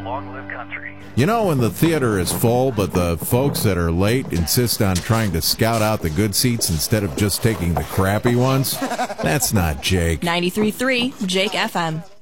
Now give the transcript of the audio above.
Long live country. You know when the theater is full, but the folks that are late insist on trying to scout out the good seats instead of just taking the crappy ones? That's not Jake. 93.3 Jake FM.